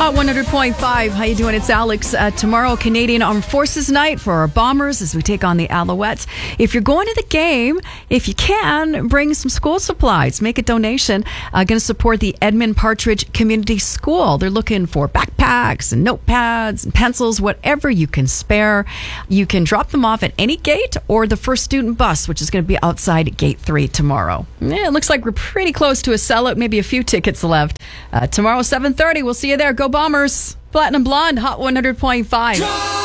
Hot 100.5. How you doing? It's Alex. Tomorrow, Canadian Armed Forces Night for our Bombers as we take on the Alouettes. If you're going to the game, if you can, bring some school supplies. Make a donation. Going to support the Edmund Partridge Community School. They're looking for backpacks and notepads and pencils, whatever you can spare. You can drop them off at any gate or the first student bus, which is going to be outside Gate 3 tomorrow. It looks like we're pretty close to a sellout. Maybe a few tickets left. Tomorrow, 7:30. We'll see you there. Go Bombers. Platinum Blonde, Hot 100.5.